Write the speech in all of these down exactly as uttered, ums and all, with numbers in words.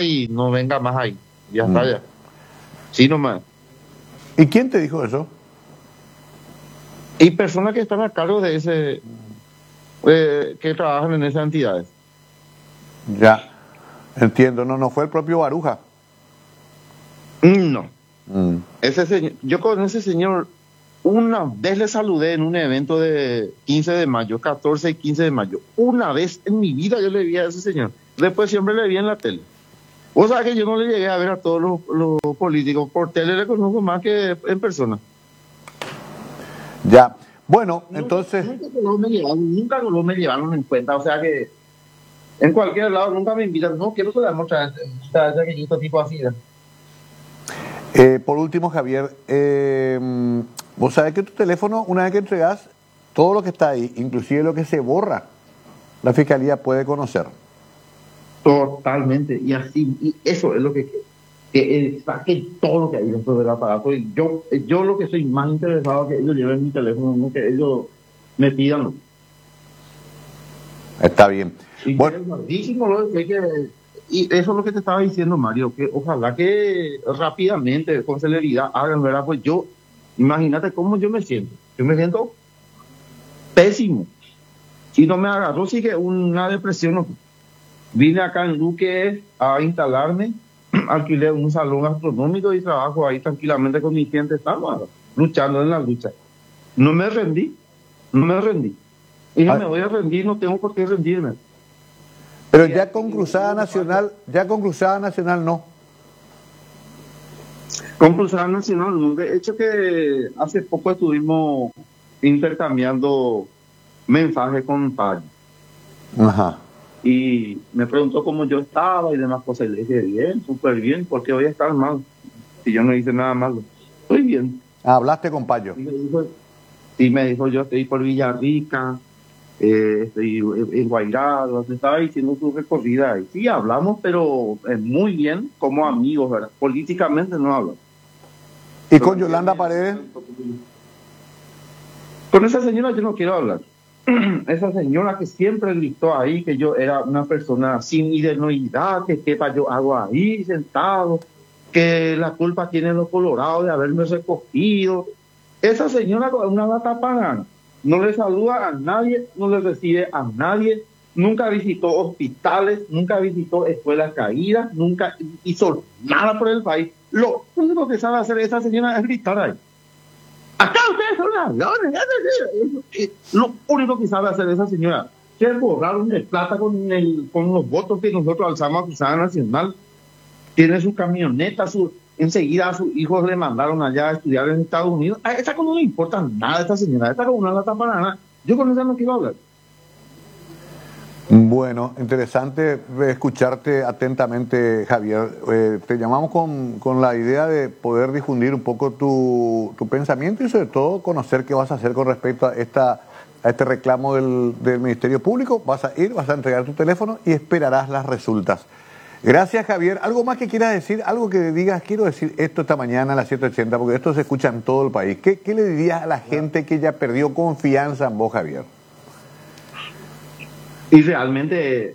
y no venga más ahí. Ya está, ya. Sí, nomás. ¿Y quién te dijo eso? Y personas que están a cargo de ese, eh, que trabajan en esas entidades. Ya, entiendo. No, no fue el propio Baruja. No. Mm. Ese señor, yo con ese señor una vez le saludé en un evento de quince de mayo, catorce y quince de mayo. Una vez en mi vida yo le vi a ese señor. Después siempre le vi en la tele. O sea que yo no le llegué a ver a todos los, los políticos. Por tele le conozco más que en persona. Ya. Bueno, entonces... Nunca, nunca, me llevaron, nunca me llevaron en cuenta. O sea que en cualquier lado nunca me invitan. No quiero que le muestre ese aquellito tipo así. ¿no? Eh, por último, Javier, eh, vos sabés que tu teléfono, una vez que entregas, todo lo que está ahí, inclusive lo que se borra, la Fiscalía puede conocer. Totalmente, y así, y eso es lo que que saque todo lo que hay dentro del aparato. Y yo, yo lo que soy más interesado que ellos lleven mi teléfono, no que ellos me pidan. ¿no? Está bien. Y bueno, es lo que, que, y eso es lo que te estaba diciendo, Mario, que ojalá que rápidamente, con celeridad, hagan, ¿verdad? Pues yo, imagínate cómo yo me siento. Yo me siento pésimo. Si no me agarró, sí que una depresión. ¿no? Vine acá en Luque a instalarme, alquilé un salón gastronómico y trabajo ahí tranquilamente con mi gente, estamos luchando en la lucha. No me rendí, no me rendí. Y no me voy a rendir, no tengo por qué rendirme. Pero ya con Cruzada Nacional, ya con Cruzada Nacional no. Con Cruzada Nacional no. De hecho que hace poco estuvimos intercambiando mensajes con Payo. Ajá. Y me preguntó cómo yo estaba y demás cosas. Y le dije, bien, súper bien, porque voy a estar mal. Si yo no hice nada malo. Estoy bien. Ah, hablaste con Payo. Y me dijo, y me dijo yo estoy por Villarrica, eh, estoy en Guairado, se estaba diciendo su recorrida. Y sí, hablamos, pero eh, muy bien, como amigos, ¿verdad? Políticamente no hablamos. ¿Y con Yolanda Paredes? Con esa señora yo no quiero hablar. Esa señora que siempre gritó ahí que yo era una persona sin idoneidad, que qué yo hago ahí sentado, que la culpa tiene los colorados de haberme recogido. Esa señora es una lata pagana, no le saluda a nadie, no le recibe a nadie, nunca visitó hospitales, nunca visitó escuelas caídas, nunca hizo nada por el país. Lo único que sabe hacer esa señora es gritar ahí. Acá ustedes son ladrones. Lo único que sabe hacer esa señora es borrar de plata con, el, con los votos que nosotros alzamos a Cruzada Nacional. Tiene su camioneta, su, enseguida a sus hijos le mandaron allá a estudiar en Estados Unidos. A esa como no le importa nada a esta señora, esta como una lata para nada. Yo con esa no quiero hablar. Bueno, interesante escucharte atentamente, Javier. Eh, te llamamos con, con la idea de poder difundir un poco tu, tu pensamiento y sobre todo conocer qué vas a hacer con respecto a esta a este reclamo del, del Ministerio Público. Vas a ir, vas a entregar tu teléfono y esperarás las resultas. Gracias, Javier. ¿Algo más que quieras decir? Algo que digas, quiero decir esto esta mañana a las siete ochenta, porque esto se escucha en todo el país. ¿Qué, qué le dirías a la gente que ya perdió confianza en vos, Javier? Y realmente,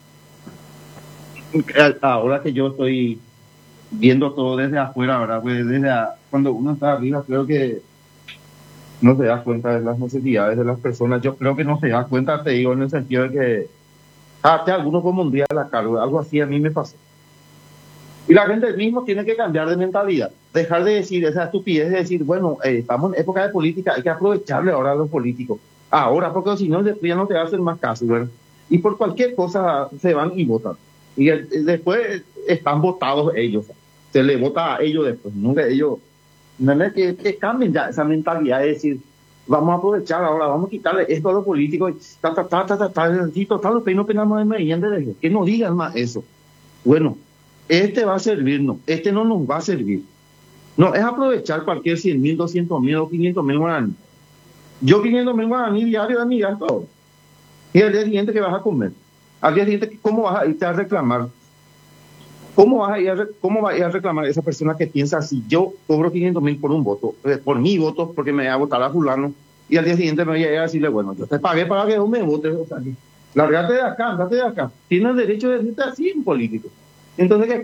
ahora que yo estoy viendo todo desde afuera, ¿verdad? Pues desde a, cuando uno está arriba, creo que no se da cuenta de las necesidades de las personas. Yo creo que no se da cuenta, te digo, en el sentido de que hasta algunos como un día de la carga, algo así a mí me pasó. Y la gente mismo tiene que cambiar de mentalidad, dejar de decir esa estupidez de decir, bueno, eh, estamos en época de política, hay que aprovecharle ahora a los políticos. Ahora, porque si no, después ya no te va a hacer más caso, ¿verdad? Y por cualquier cosa se van y votan. Y el, después están votados ellos. Se les vota a ellos después. Nunca ellos. No es que, que cambien ya esa mentalidad de decir, vamos a aprovechar ahora, vamos a quitarle esto a los políticos. Ta, ta, ta, ta, ta, ta, y total, los no penamos de mediante de ellos. Que no digan más eso. Bueno, este va a servirnos, este no nos va a servir. No, es aprovechar cualquier cien mil, doscientos mil o quinientos mil guaraní. Yo quinientos mil guaraní diario de mi gasto ahora. Y al día siguiente, ¿qué vas a comer? Al día siguiente, ¿cómo vas a irte a reclamar? ¿Cómo vas a ir a, cómo va a ir a reclamar a esa persona que piensa si yo cobro quinientos mil por un voto, eh, por mi voto, porque me voy a votar a fulano, y al día siguiente me voy a ir a decirle, bueno, yo te pagué para que no me votes, o sea, largate de acá, andate de acá. Tienes derecho de decirte así en político. Entonces, ¿qué